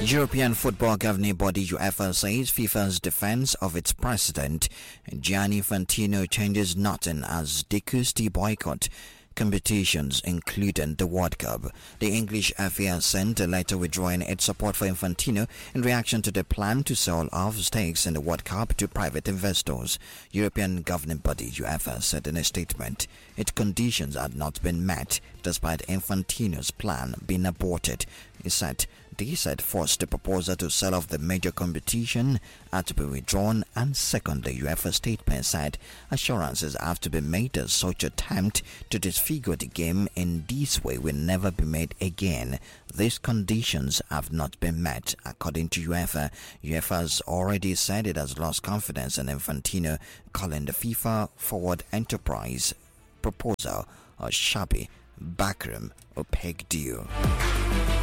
European football governing body UEFA says FIFA's defense of its president Gianni Infantino changes nothing as they could still boycott competitions including the World Cup. The English FA sent a letter withdrawing its support for Infantino in reaction to the plan to sell off stakes in the World Cup to private investors. European governing body UEFA said in a statement its conditions had not been met despite Infantino's plan being aborted. He said this had forced the proposal to sell off the major competition had to be withdrawn, and secondly, UEFA statement said assurances have to be made that such attempt to disfigure the game in this way will never be made again. These conditions have not been met, according to UEFA. UEFA has already said it has lost confidence in Infantino, calling the FIFA Forward Enterprise proposal a shabby, backroom, opaque deal.